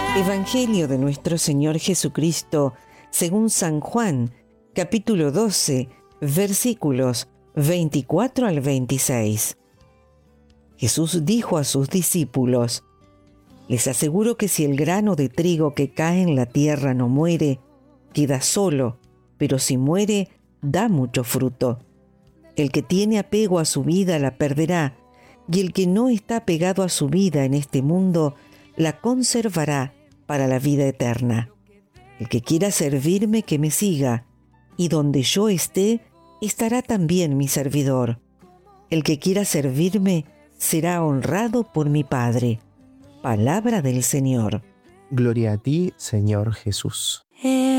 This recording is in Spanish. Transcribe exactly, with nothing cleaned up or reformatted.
Evangelio de nuestro Señor Jesucristo, según San Juan, capítulo doce, versículos veinticuatro al veintiséis. Jesús dijo a sus discípulos: les aseguro que si el grano de trigo que cae en la tierra no muere, queda solo, pero si muere, da mucho fruto. El que tiene apego a su vida la perderá, y el que no está apegado a su vida en este mundo la conservará para la vida eterna. El que quiera servirme, que me siga, y donde yo esté, estará también mi servidor. El que quiera servirme será honrado por mi Padre. Palabra del Señor. Gloria a ti, Señor Jesús.